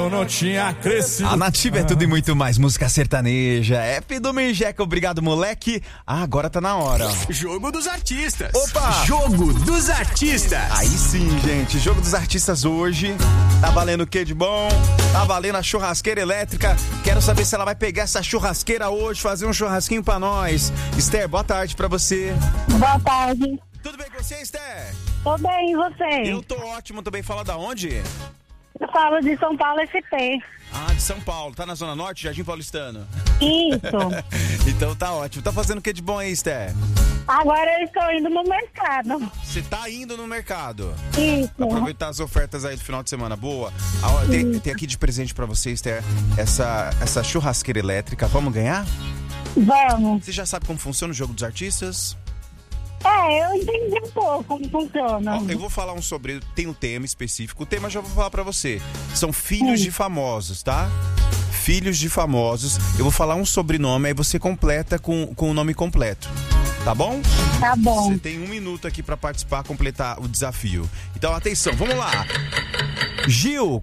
eu não tinha crescido. A Nativa é tudo e muito mais, música sertaneja. F do Mijeca, obrigado, moleque. Agora tá na hora. Jogo dos Artistas. Opa! Jogo dos Artistas. Aí sim, gente, Jogo dos Artistas hoje. Tá valendo o que de bom? Tá valendo a churrasqueira elétrica. Quero saber se ela vai pegar essa churrasqueira hoje, fazer um churrasquinho pra nós. Esther, boa tarde pra você. Boa tarde. Tudo bem com você, Esther? Tô bem, e você? Eu tô ótimo também. Fala da onde? Eu falo de São Paulo SP. Ah, de São Paulo. Tá na Zona Norte, Jardim Paulistano? Isso. Então tá ótimo. Tá fazendo o que de bom aí, Esther? Agora eu estou indo no mercado. Você tá indo no mercado? Isso. Aproveitar as ofertas aí do final de semana. Boa. Tem aqui de presente pra você, Esther, essa churrasqueira elétrica. Vamos ganhar? Vamos. Você já sabe como funciona o Jogo dos Artistas? Eu entendi um pouco como funciona. Ó, eu vou falar tem um tema específico. O tema eu já vou falar pra você. São filhos de famosos, tá? Filhos de famosos. Eu vou falar um sobrenome, aí você completa com o nome completo. Tá bom? Tá bom. Você tem 1 minuto aqui pra participar, completar o desafio. Então, atenção, vamos lá. Gil.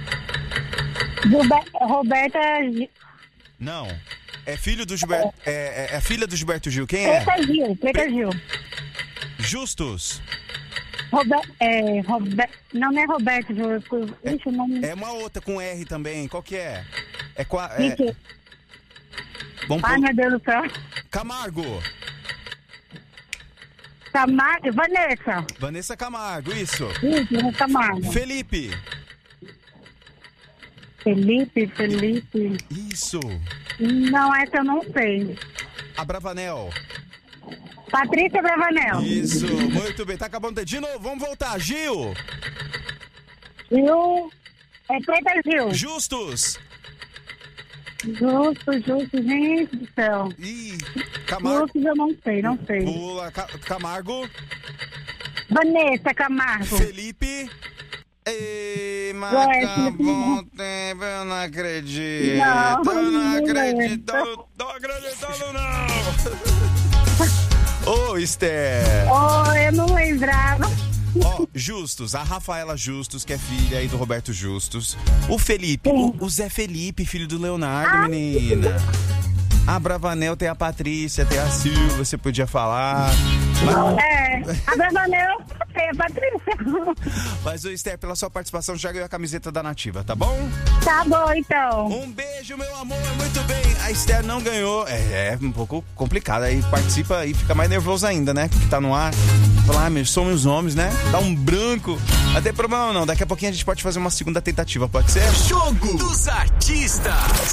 Roberta... Não. É filho do Gilberto... É filha do Gilberto Gil. Quem é? Preta Gil. Justus. Não é Roberto Gil. Ixi, o nome... É uma outra com R também. Qual que é? Ai, meu Deus do céu. Camargo. Vanessa Camargo, isso. Isso, Camargo. Felipe. Isso. Não, essa eu não sei. A Bravanel. Patrícia Bravanel. Isso, muito bem. Tá acabando de novo, vamos voltar. Gil. Preta Gil. Justus. Justo, gente do céu. Ih, Camargo. Justus eu não sei. Pula, Camargo. Vanessa Camargo. Felipe. Ei, acabou o tempo, eu não acredito. Eu não acredito, não. Ô, Esther. Eu não lembrava. Ó, Justus, a Rafaela Justus, que é filha aí do Roberto Justus. O Felipe, o Zé Felipe, filho do Leonardo, menina. A Bravanel tem a Patrícia, tem a Silvia, você podia falar. A Bravanel tem a Patrícia. Mas, ô Esther, pela sua participação, já ganhou a camiseta da Nativa, tá bom? Tá bom, então. Um beijo, meu amor, muito bem. A Esther não ganhou, é um pouco complicado, aí participa e fica mais nervoso ainda, né? Porque tá no ar. Falar, somos os nomes, né? Dá um branco. Não tem problema não, daqui a pouquinho a gente pode fazer uma segunda tentativa, pode ser? Jogo dos Artistas.